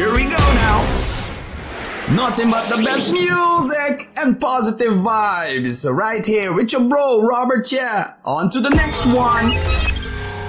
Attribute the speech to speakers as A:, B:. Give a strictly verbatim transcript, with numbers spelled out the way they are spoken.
A: here we go now. Nothing but the best music and positive vibes right here with your bro Robert. Yeah, on to the next one.